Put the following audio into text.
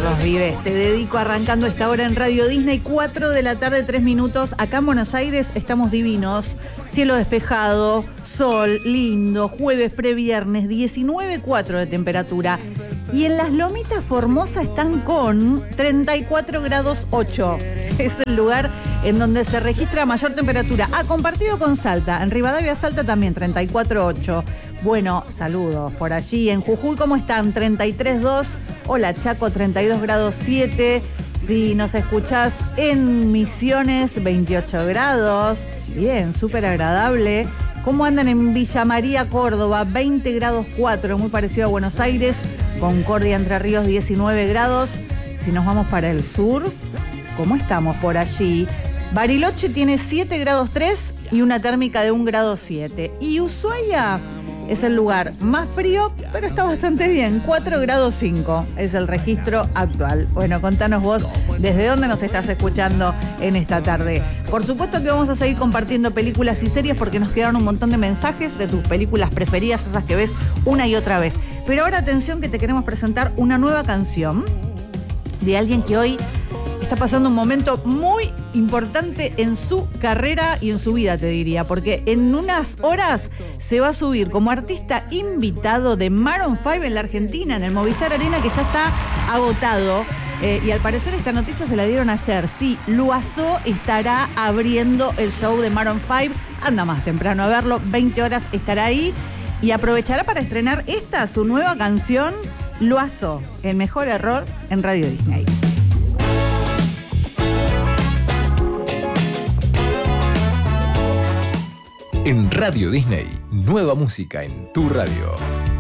Carlos Vives. Te dedico arrancando esta hora en Radio Disney, 4 de la tarde, 3 minutos. Acá en Buenos Aires estamos divinos. Cielo despejado, sol, lindo, jueves, previernes, 19,4 de temperatura. Y en las Lomitas Formosa están con 34 grados 8. Es el lugar en donde se registra mayor temperatura. Compartido con Salta. En Rivadavia, Salta también, 34,8. Bueno, saludos por allí. En Jujuy, ¿cómo están? 33,2. Hola, Chaco, 32 grados 7. Si nos escuchás en Misiones, 28 grados. Bien, súper agradable. ¿Cómo andan en Villa María, Córdoba? 20 grados 4, muy parecido a Buenos Aires. Concordia, Entre Ríos, 19 grados. Si nos vamos para el sur, ¿cómo estamos por allí? Bariloche tiene 7 grados 3 y una térmica de 1 grado 7. Y Ushuaia es el lugar más frío, pero está bastante bien. 4 grados 5 es el registro actual. Bueno, contanos vos desde dónde nos estás escuchando en esta tarde. Por supuesto que vamos a seguir compartiendo películas y series porque nos quedaron un montón de mensajes de tus películas preferidas, esas que ves una y otra vez. Pero ahora atención que te queremos presentar una nueva canción de alguien que hoy está pasando un momento muy importante en su carrera y en su vida, te diría, porque en unas horas se va a subir como artista invitado de Maroon 5 en la Argentina, en el Movistar Arena, que ya está agotado. Y al parecer esta noticia se la dieron ayer. Sí, Loiseau estará abriendo el show de Maroon 5. Anda más temprano a verlo, 20 horas estará ahí y aprovechará para estrenar su nueva canción, Loiseau, El Mejor Error, en Radio Disney. En Radio Disney, nueva música en tu radio.